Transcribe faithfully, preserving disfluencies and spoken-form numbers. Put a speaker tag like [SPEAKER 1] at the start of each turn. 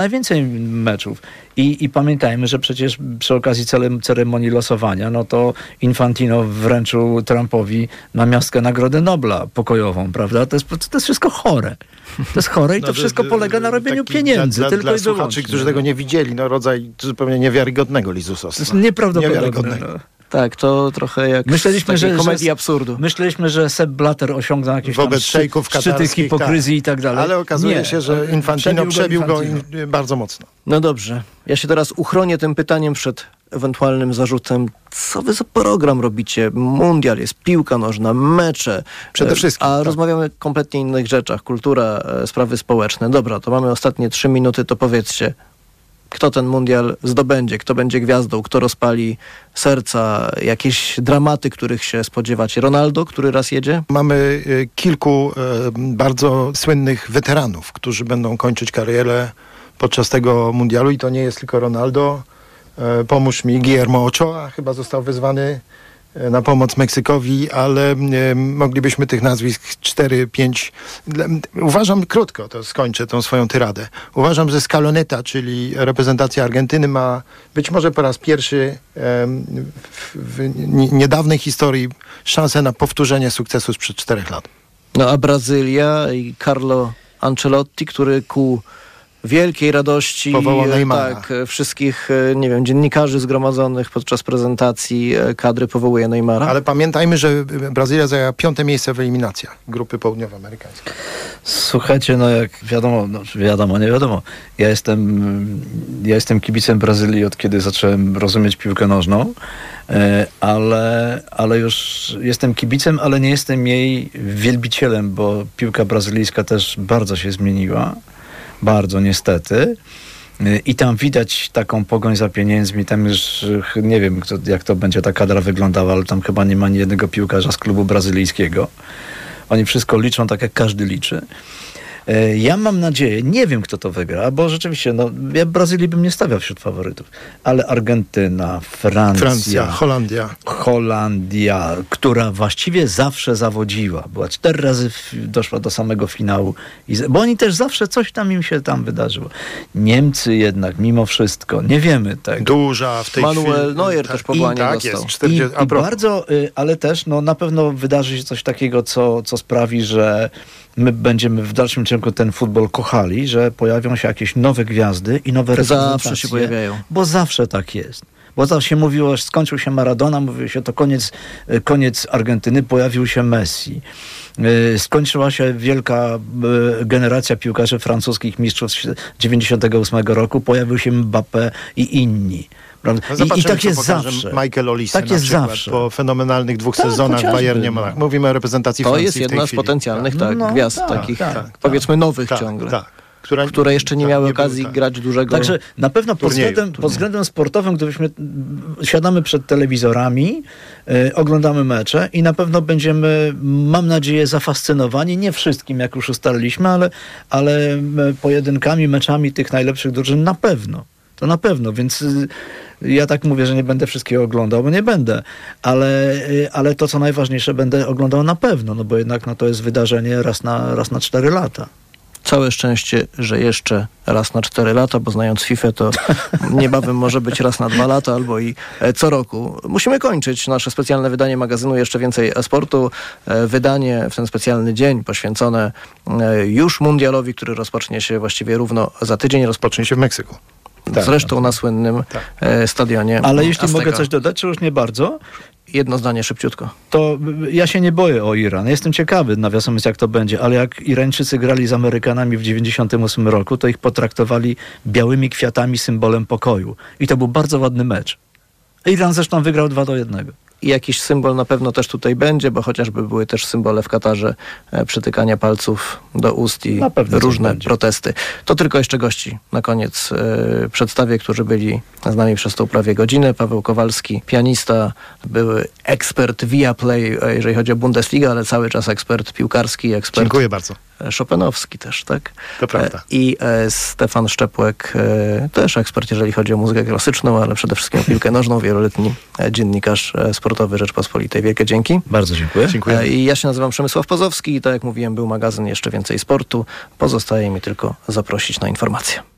[SPEAKER 1] najwięcej meczów. I, I pamiętajmy, że przecież przy okazji ceremonii losowania, no to Infantino wręczył Trumpowi na miastkę Nagrodę Nobla pokojową, prawda? To jest, to jest wszystko chore. To jest chore i to no, wszystko polega na robieniu pieniędzy.
[SPEAKER 2] Dla,
[SPEAKER 1] tylko
[SPEAKER 2] dla
[SPEAKER 1] i
[SPEAKER 2] słuchaczy,
[SPEAKER 1] wyłącznie.
[SPEAKER 2] którzy tego nie widzieli, no rodzaj zupełnie niewiarygodnego lizusostwa.
[SPEAKER 1] To jest nieprawdopodobne. No.
[SPEAKER 3] Tak, to trochę jak
[SPEAKER 1] myśleliśmy, że,
[SPEAKER 3] komedii
[SPEAKER 1] że,
[SPEAKER 3] absurdu.
[SPEAKER 1] Myśleliśmy, że Sepp Blatter osiągnął jakieś
[SPEAKER 2] wobec
[SPEAKER 1] tam
[SPEAKER 2] szejków
[SPEAKER 1] szczyty hipokryzji
[SPEAKER 2] tak.
[SPEAKER 1] i tak dalej.
[SPEAKER 2] Ale okazuje
[SPEAKER 1] nie,
[SPEAKER 2] się, że Infantino przebił go,
[SPEAKER 1] Infantino.
[SPEAKER 2] go bardzo mocno.
[SPEAKER 3] No dobrze. Ja się teraz uchronię tym pytaniem przed ewentualnym zarzutem. Co wy za program robicie? Mundial jest, piłka nożna, mecze.
[SPEAKER 2] Przede wszystkim.
[SPEAKER 3] A
[SPEAKER 2] tak.
[SPEAKER 3] rozmawiamy o kompletnie innych rzeczach. Kultura, sprawy społeczne. Dobra, to mamy ostatnie trzy minuty, to powiedzcie, kto ten mundial zdobędzie, kto będzie gwiazdą, kto rozpali serca, jakieś dramaty, których się spodziewacie. Ronaldo, który raz jedzie?
[SPEAKER 2] Mamy y, kilku y, bardzo słynnych weteranów, którzy będą kończyć karierę podczas tego mundialu i to nie jest tylko Ronaldo. Y, pomóż mi, Guillermo Ochoa chyba został wezwany y, na pomoc Meksykowi, ale y, moglibyśmy tych nazwisk cztery, pięć... Uważam, krótko to skończę tą swoją tyradę. Uważam, że Scaloneta, czyli reprezentacja Argentyny, ma być może po raz pierwszy y, w, w niedawnej historii szansę na powtórzenie sukcesu sprzed czterech lat.
[SPEAKER 3] No a Brazylia i Carlo Ancelotti, który ku wielkiej radości
[SPEAKER 2] powołał Neymara.
[SPEAKER 3] Tak, wszystkich, nie wiem, dziennikarzy zgromadzonych podczas prezentacji kadry powołuje Neymara.
[SPEAKER 2] Ale pamiętajmy, że Brazylia zajęła piąte miejsce w eliminacjach grupy południowoamerykańskiej.
[SPEAKER 1] Słuchajcie, no jak wiadomo, no wiadomo, nie wiadomo. Ja jestem, ja jestem kibicem Brazylii od kiedy zacząłem rozumieć piłkę nożną, ale, ale już jestem kibicem, ale nie jestem jej wielbicielem, bo piłka brazylijska też bardzo się zmieniła. Bardzo niestety. I tam widać taką pogoń za pieniędzmi. Tam już nie wiem, kto, jak to będzie ta kadra wyglądała, ale tam chyba nie ma ani jednego piłkarza z klubu brazylijskiego. Oni wszystko liczą tak, jak każdy liczy. Ja mam nadzieję, nie wiem kto to wygra, bo rzeczywiście, no, ja Brazylii bym nie stawiał wśród faworytów, ale Argentyna, Francja,
[SPEAKER 2] Francja, Holandia.
[SPEAKER 1] Holandia, która właściwie zawsze zawodziła, była cztery razy, w, doszła do samego finału, i, bo oni też zawsze coś tam im się tam wydarzyło. Niemcy jednak, mimo wszystko, nie wiemy tego.
[SPEAKER 2] Duża w tej chwili.
[SPEAKER 3] Manuel Neuer tak, też powołanie
[SPEAKER 2] tak
[SPEAKER 3] dostał.
[SPEAKER 2] Jest, czterdzieści,
[SPEAKER 1] I, i bardzo, ale też no, na pewno wydarzy się coś takiego, co, co sprawi, że my będziemy w dalszym ciągu ten futbol kochali, że pojawią się jakieś nowe gwiazdy i nowe reprezentacje.
[SPEAKER 3] Zawsze się pojawiają.
[SPEAKER 1] Bo zawsze tak jest. Bo zawsze się mówiło, że skończył się Maradona, mówiło się, to koniec, koniec Argentyny, pojawił się Messi. Skończyła się wielka generacja piłkarzy francuskich mistrzów dziewięćdziesiątego ósmego roku, pojawił się Mbappé i inni.
[SPEAKER 2] No
[SPEAKER 1] I, I tak jest zawsze.
[SPEAKER 2] Michael Olise
[SPEAKER 1] tak jest
[SPEAKER 2] przykład,
[SPEAKER 1] zawsze.
[SPEAKER 2] Po fenomenalnych dwóch
[SPEAKER 1] tak,
[SPEAKER 2] sezonach w Bayernie Monachium. Mówimy o reprezentacji
[SPEAKER 3] to
[SPEAKER 2] Francji
[SPEAKER 3] jest jedna
[SPEAKER 2] w tej
[SPEAKER 3] z
[SPEAKER 2] chwili.
[SPEAKER 3] potencjalnych tak,
[SPEAKER 1] no,
[SPEAKER 3] gwiazd
[SPEAKER 1] tak,
[SPEAKER 3] takich,
[SPEAKER 1] tak, tak,
[SPEAKER 3] powiedzmy nowych
[SPEAKER 2] tak,
[SPEAKER 3] ciągle.
[SPEAKER 2] Tak, które,
[SPEAKER 3] które jeszcze nie
[SPEAKER 2] tak,
[SPEAKER 3] miały
[SPEAKER 2] nie
[SPEAKER 3] okazji
[SPEAKER 2] były, tak.
[SPEAKER 3] grać dużego
[SPEAKER 1] Także na pewno pod
[SPEAKER 2] turnieju,
[SPEAKER 1] względem,
[SPEAKER 2] turnieju.
[SPEAKER 1] pod względem sportowym, gdybyśmy siadamy przed telewizorami, y, oglądamy mecze i na pewno będziemy, mam nadzieję, zafascynowani, nie wszystkim, jak już ustaliliśmy, ale, ale pojedynkami, meczami tych najlepszych drużyn na pewno. To na pewno, więc y, ja tak mówię, że nie będę wszystkiego oglądał, bo nie będę, ale, y, ale to, co najważniejsze, będę oglądał na pewno, no bo jednak no, to jest wydarzenie raz na, raz na cztery lata.
[SPEAKER 3] Całe szczęście, że jeszcze raz na cztery lata, bo znając FIFA, to niebawem może być raz na dwa lata albo i co roku. Musimy kończyć nasze specjalne wydanie magazynu Jeszcze Więcej Sportu. Wydanie w ten specjalny dzień poświęcone już mundialowi, który rozpocznie się właściwie równo za tydzień.
[SPEAKER 2] Rozpocznie się w Meksyku. Tak,
[SPEAKER 3] Zresztą
[SPEAKER 2] tak.
[SPEAKER 3] na słynnym
[SPEAKER 2] tak.
[SPEAKER 3] stadionie
[SPEAKER 1] Ale jeśli
[SPEAKER 3] Azteca.
[SPEAKER 1] mogę coś dodać, czy już nie bardzo,
[SPEAKER 3] jedno zdanie szybciutko.
[SPEAKER 1] to ja się nie boję o Iran. Jestem ciekawy, nawiasem mówiąc, jak to będzie, ale jak Irańczycy grali z Amerykanami w dziewięćdziesiątym ósmym roku, to ich potraktowali białymi kwiatami, symbolem pokoju. I to był bardzo ładny mecz. Iran zresztą wygrał dwa do jednego.
[SPEAKER 3] I jakiś symbol na pewno też tutaj będzie, bo chociażby były też symbole w Katarze e, przytykania palców do ust i różne protesty. To tylko jeszcze gości na koniec e, przedstawię, którzy byli z nami przez tą prawie godzinę. Paweł Kowalski, pianista, były ekspert Viaplay, jeżeli chodzi o Bundesligę, ale cały czas ekspert piłkarski, ekspert
[SPEAKER 2] Dziękuję bardzo.
[SPEAKER 3] Chopinowski też, tak?
[SPEAKER 2] To prawda.
[SPEAKER 3] E, I e, Stefan Szczepłek, e, też ekspert, jeżeli chodzi o muzykę klasyczną, ale przede wszystkim o piłkę nożną, wieloletni e, dziennikarz e, sportowy Rzeczpospolitej. Wielkie dzięki.
[SPEAKER 1] Bardzo dziękuję.
[SPEAKER 2] Dziękuję.
[SPEAKER 3] E, I ja się nazywam Przemysław Pozowski i tak jak mówiłem, był magazyn Jeszcze Więcej Sportu. Pozostaje mi tylko zaprosić na informacje.